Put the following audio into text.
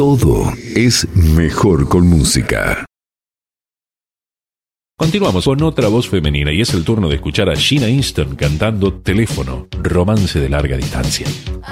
Todo es mejor con música. Continuamos con otra voz femenina y es el turno de escuchar a Sheena Easton cantando Teléfono, romance de larga distancia.